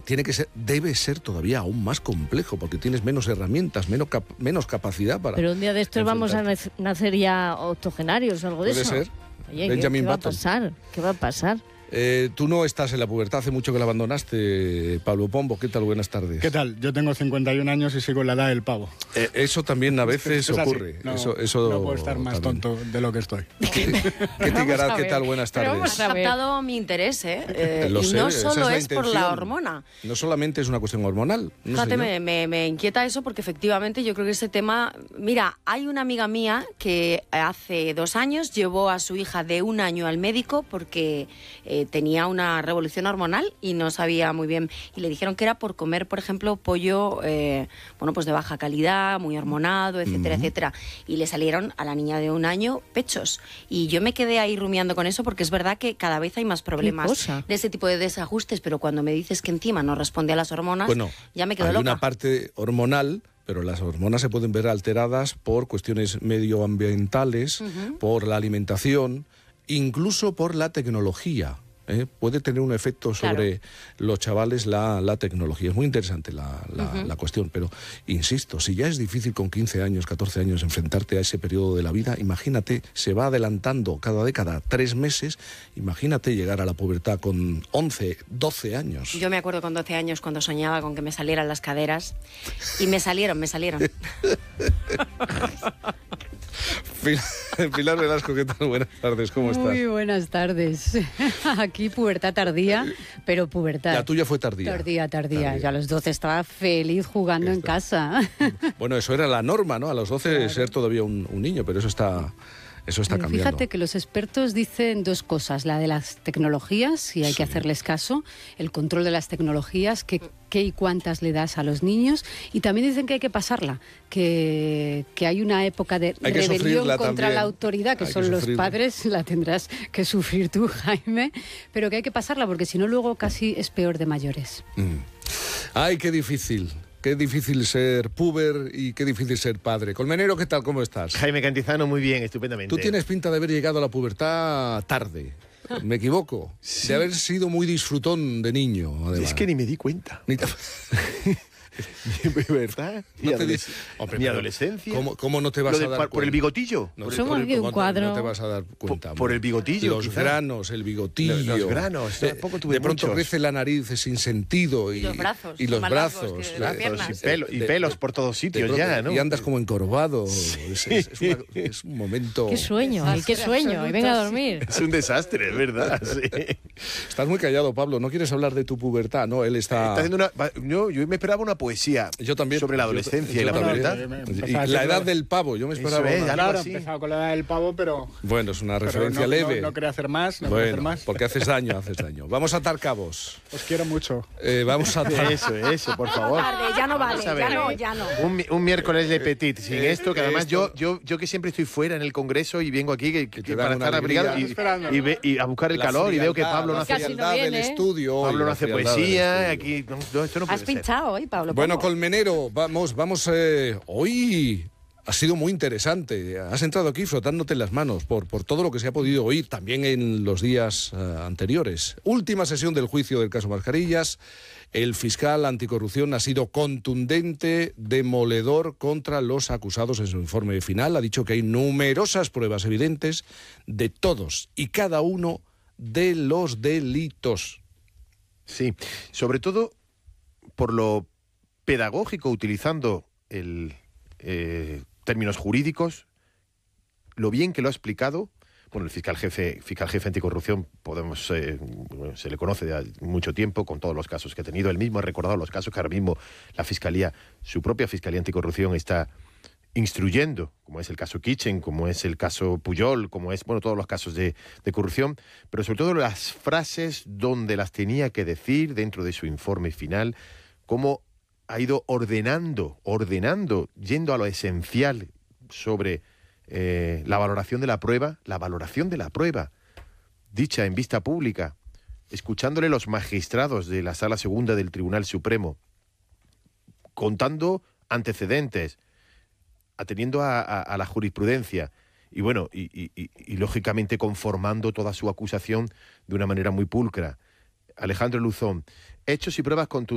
debe ser todavía aún más complejo, porque tienes menos herramientas, menos capacidad para... Pero un día de estos vamos a nacer ya octogenarios o algo de eso. Puede ser. Oye, Benjamin ¿qué va a Button. pasar? ¿Qué va a pasar? Tú no estás en la pubertad, hace mucho que la abandonaste, Pablo Pombo. ¿Qué tal? Buenas tardes. ¿Qué tal? Yo tengo 51 años y sigo en la edad del pavo. Eso también a veces Es así. ocurre. No, eso no puedo estar más también. tonto de lo que estoy. ¿Qué Tigarat? ¿Qué tal? Buenas Pero tardes. has captado mi interés, ¿eh? Lo Y sé, no esa solo la es por la intención. hormona. No solamente es una cuestión hormonal. No, Fíjate, señor. me inquieta eso porque efectivamente yo creo que ese tema... Mira, hay una amiga mía que hace 2 años llevó a su hija de 1 año al médico porque tenía una revolución hormonal y no sabía muy bien. Y le dijeron que era por comer, por ejemplo, pollo pues de baja calidad, muy hormonado, etcétera, etcétera. Y le salieron a la niña de 1 año pechos. Y yo me quedé ahí rumiando con eso porque es verdad que cada vez hay más problemas de ese tipo de desajustes, pero cuando me dices que encima no responde a las hormonas, Bueno, ya me quedo hay loca. una parte hormonal, pero las hormonas se pueden ver alteradas por cuestiones medioambientales, por la alimentación, incluso por la tecnología. Puede tener un efecto sobre los chavales la tecnología. Es muy interesante la cuestión, pero insisto, si ya es difícil con 15 años, 14 años enfrentarte a ese periodo de la vida, imagínate, se va adelantando cada década 3 meses, imagínate llegar a la pubertad con 11, 12 años. Yo me acuerdo con 12 años cuando soñaba con que me salieran las caderas y me salieron. Pilar Velasco, ¿qué tal? Buenas tardes, ¿cómo estás? Muy buenas tardes. Aquí pubertad tardía, pero pubertad. La tuya fue tardía. Tardía. Yo a los 12 estaba feliz jugando en casa. Bueno, eso era la norma, ¿no? A los 12 ser todavía un niño, pero eso está cambiando. Fíjate que los expertos dicen 2 cosas. La de las tecnologías, y hay que hacerles caso, el control de las tecnologías, qué y cuántas le das a los niños. Y también dicen que hay que pasarla, que hay una época de rebelión contra también. la autoridad, que son los padres, la tendrás que sufrir tú, Jaime, pero que hay que pasarla porque si no luego casi es peor de mayores. Ay, qué difícil. Qué difícil ser puber y qué difícil ser padre. Colmenero, ¿qué tal? ¿Cómo estás? Jaime Cantizano, muy bien, estupendamente. Tú tienes pinta de haber llegado a la pubertad tarde. ¿Me equivoco? Sí. De haber sido muy disfrutón de niño, además. Es que ni me di cuenta. ¿Verdad? Mi adolescencia. ¿Cómo no te vas a dar cuenta? ¿Por el bigotillo? No, Somos aquí un cuadro. No te vas a dar cuenta. Por el bigotillo, Los quizá. granos, el bigotillo. Los granos, tampoco tuve de pronto muchos. crece la nariz sin sentido. Y los brazos. Y los más brazos. largos que las piernas. Y pelos por todos sitios ya, ¿no? Y andas como encorvado. Es un momento... Qué sueño, qué sueño. Y venga a dormir. Es un desastre, es verdad. Sí. Estás muy callado, Pablo. ¿No quieres hablar de tu pubertad? No, él está haciendo yo me esperaba una poesía. Yo también. Sobre la adolescencia y la también. pubertad. Y la edad del pavo, yo me esperaba. Eso es, Claro, así. empezaba con la edad del pavo, pero... Bueno, es una referencia leve. No quería hacer más, Bueno, porque haces daño. Vamos a atar cabos. Os quiero mucho. Vamos a atar... Eso, por favor. Ya no vale, Vamos a ver. ya no. Un miércoles de Petit, sin esto, que además yo que siempre estoy fuera en el Congreso y vengo aquí te para dan una estar abrigado alegría. y a buscar el calor y veo que Pablo no hace Casi no viene. del estudio. Pablo no hace poesía, aquí esto no puede Has ser. pinchado hoy, Pablo. Bueno, ¿cómo? Colmenero, vamos. Hoy ha sido muy interesante. Has entrado aquí frotándote las manos por todo lo que se ha podido oír también en los días anteriores. Última sesión del juicio del caso Mascarillas. El fiscal anticorrupción ha sido contundente, demoledor contra los acusados en su informe final. Ha dicho que hay numerosas pruebas evidentes de todos y cada uno de los delitos. Sí, sobre todo por lo pedagógico, utilizando términos jurídicos, lo bien que lo ha explicado. Bueno, el fiscal jefe anticorrupción se le conoce de mucho tiempo con todos los casos que ha tenido. Él mismo ha recordado los casos que ahora mismo la Fiscalía, su propia Fiscalía Anticorrupción está instruyendo, como es el caso Kitchen, como es el caso Pujol, como es, todos los casos de corrupción, pero sobre todo las frases donde las tenía que decir dentro de su informe final, cómo ha ido ordenando, yendo a lo esencial sobre la valoración de la prueba, dicha en vista pública, escuchándole los magistrados de la Sala Segunda del Tribunal Supremo, contando antecedentes, atendiendo a la jurisprudencia y lógicamente conformando toda su acusación de una manera muy pulcra. Alejandro Luzón, hechos y pruebas contundentes.